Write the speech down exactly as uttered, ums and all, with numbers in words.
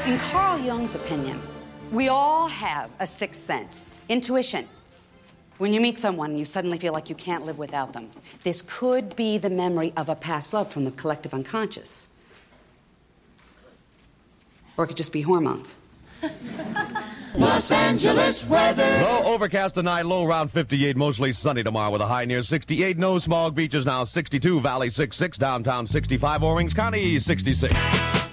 In Carl Jung's opinion, we all have a sixth sense, intuition. When you meet someone, you suddenly feel like you can't live without them. This could be the memory of a past love from the collective unconscious. Or it could just be hormones. Los Angeles weather. Low overcast tonight, low around fifty-eight, mostly sunny tomorrow with a high near sixty-eight. No smog beaches now sixty-two, Valley sixty-six, downtown sixty-five, Orange County sixty-six.